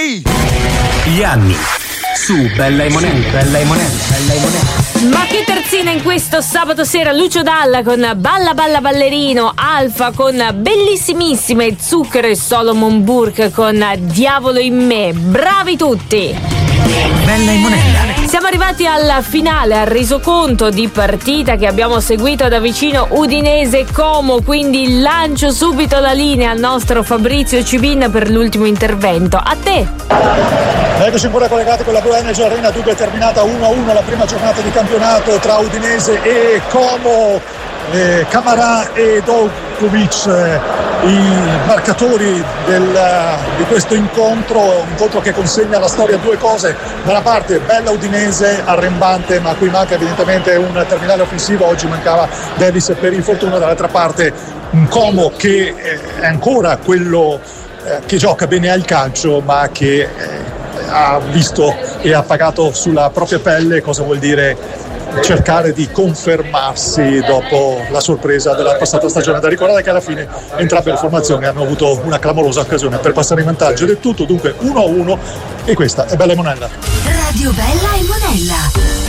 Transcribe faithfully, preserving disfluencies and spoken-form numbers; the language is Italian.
anni! Gli anni su Bella e Monella, Bella e Monella, Bella e Monella. Ma che terzina in questo sabato sera, Lucio Dalla con Balla Balla Ballerino, Alfa con Bellissimissime, Zucchero e Solomon Burke con Diavolo in me. Bravi tutti! Bella e Monella. Siamo arrivati alla finale, al resoconto di partita che abbiamo seguito da vicino Udinese Como, quindi lancio subito la linea al nostro Fabrizio Cibin per l'ultimo intervento. A te! Eccoci ancora collegati con la Blue Energy Arena, dunque è terminata uno a uno la prima giornata di campionato tra Udinese e Como. eh, Camarà e Dovkovic eh, i marcatori del, di questo incontro, un incontro che consegna alla storia due cose: da una parte bella Udinese arrembante, ma qui manca evidentemente un terminale offensivo, oggi mancava Davis per infortunio, dall'altra parte un Como che è ancora quello eh, che gioca bene al calcio, ma che eh, ha visto e ha pagato sulla propria pelle cosa vuol dire cercare di confermarsi dopo la sorpresa della passata stagione. Da ricordare che alla fine entrambe le formazioni hanno avuto una clamorosa occasione per passare in vantaggio, ed è tutto dunque uno a uno, e questa è Bella e Monella. Radio Bella e Monella.